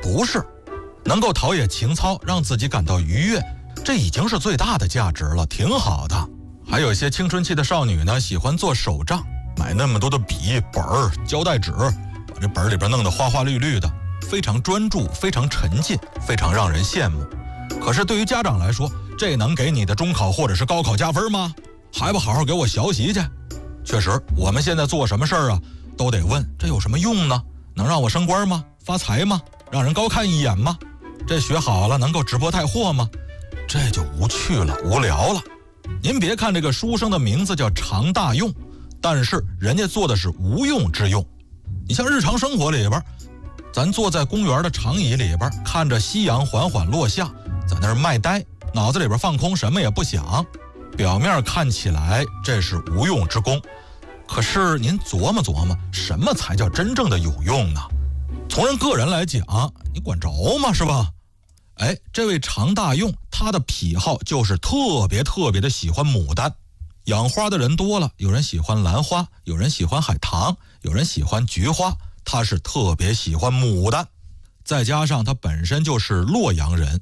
不是，能够陶冶情操，让自己感到愉悦，这已经是最大的价值了，挺好的。还有一些青春期的少女呢，喜欢做手账，买那么多的笔、本儿、胶带纸，把这本里边弄得花花绿绿的，非常专注，非常沉浸，非常让人羡慕。可是对于家长来说，这能给你的中考或者是高考加分吗？还不好好给我学习去。确实，我们现在做什么事儿啊，都得问这有什么用呢？能让我升官吗？发财吗？让人高看一眼吗？这学好了能够直播带货吗？这就无趣了，无聊了。您别看这个书生的名字叫常大用，但是人家做的是无用之用。你像日常生活里边，咱坐在公园的长椅里边，看着夕阳缓缓落下，在那儿卖呆，脑子里边放空，什么也不想，表面看起来这是无用之功，可是您琢磨琢磨，什么才叫真正的有用呢？从人个人来讲，你管着吗？是吧？这位常大用，他的癖好就是特别的喜欢牡丹。养花的人多了，有人喜欢兰花，有人喜欢海棠，有人喜欢菊花，他是特别喜欢牡丹。再加上他本身就是洛阳人，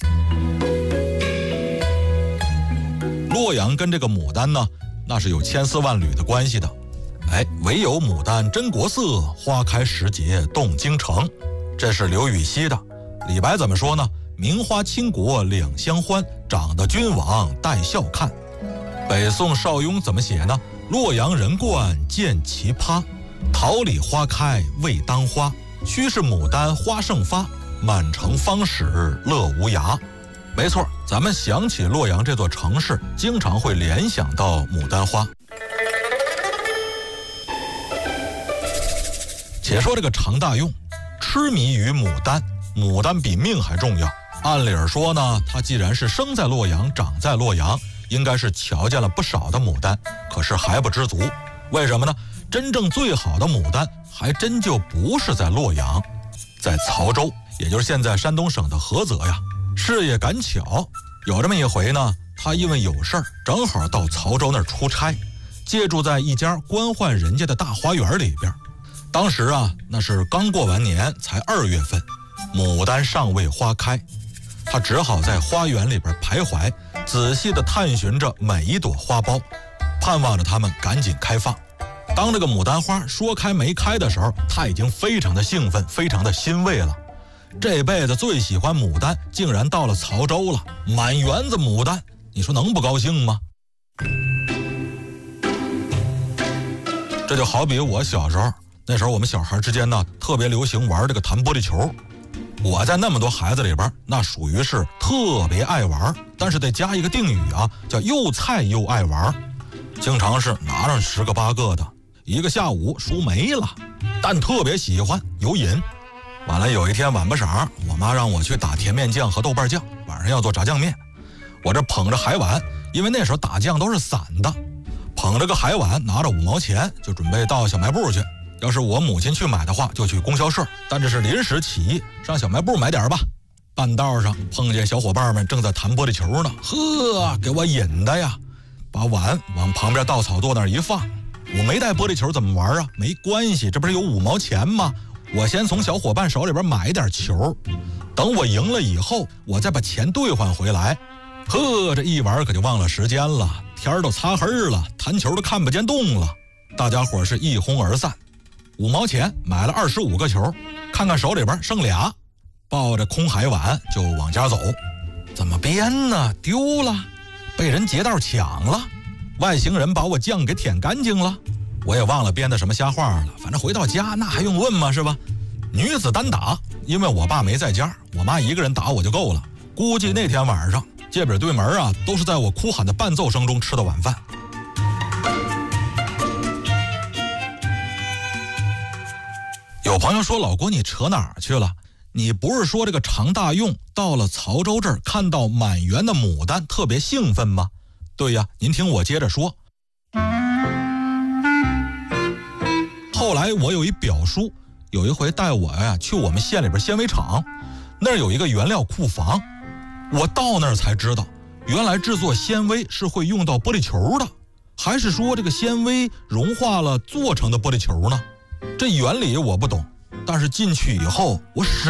洛阳跟这个牡丹呢，那是有千丝万缕的关系的。唯有牡丹真国色，花开时节动京城，这是刘禹锡的。李白怎么说呢？名花倾国两相欢，长得君王带笑看。北宋邵雍怎么写呢？洛阳人惯见奇葩，桃李花开未当花，须是牡丹花盛发，满城芳史乐无涯。没错，咱们想起洛阳这座城市，经常会联想到牡丹花。且说这个常大用痴迷于牡丹，牡丹比命还重要。按理说呢，他既然是生在洛阳，长在洛阳，应该是瞧见了不少的牡丹，可是还不知足。为什么呢？真正最好的牡丹还真就不是在洛阳，在曹州，也就是现在山东省的菏泽呀。事也赶巧，有这么一回呢，他因为有事儿，正好到曹州那儿出差，借住在一家官宦人家的大花园里边。当时啊，那是刚过完年，才2月份，牡丹尚未花开，他只好在花园里边徘徊，仔细地探寻着每一朵花苞，盼望着它们赶紧开放。当这个牡丹花说开没开的时候，他已经非常的兴奋，非常的欣慰了。这辈子最喜欢牡丹，竟然到了曹州了，满园子牡丹，你说能不高兴吗？这就好比我小时候，那时候我们小孩之间呢，特别流行玩这个弹玻璃球。我在那么多孩子里边，那属于是特别爱玩，但是得加一个定语啊，叫又菜又爱玩。经常是拿上10个8个的，一个下午输没了，但特别喜欢，有瘾。完了有一天晚不晌，我妈让我去打甜面酱和豆瓣酱，晚上要做炸酱面。我这捧着海碗，因为那时候打酱都是散的，捧着个海碗，拿着5毛钱，就准备到小卖部去。要是我母亲去买的话，就去供销社，但这是临时起意，上小卖部买点吧。半道上碰见小伙伴们正在弹玻璃球呢，呵，给我引的呀！把碗往旁边稻草垛那儿一放，我没带玻璃球怎么玩啊？没关系，这不是有5毛钱吗？我先从小伙伴手里边买点球，等我赢了以后，我再把钱兑换回来。呵，这一玩可就忘了时间了，天都擦黑了，弹球都看不见洞了。大家伙是一哄而散。5毛钱买了25个球，看看手里边剩俩，抱着空海碗就往家走。怎么编呢？丢了，被人劫道抢了，外星人把我酱给舔干净了。我也忘了编的什么瞎话了，反正回到家那还用问吗？是吧？女子单打，因为我爸没在家，我妈一个人打我就够了。估计那天晚上街边对门啊，都是在我哭喊的伴奏声中吃的晚饭。有朋友说，老郭你扯哪儿去了？你不是说这个常大用到了曹州这儿看到满园的牡丹特别兴奋吗？对呀，您听我接着说。后来我有一表叔，有一回带我呀去我们县里边纤维厂，那儿有一个原料库房，我到那儿才知道，原来制作纤维是会用到玻璃球的，还是说这个纤维融化了做成的玻璃球呢？这原理我不懂，但是进去以后我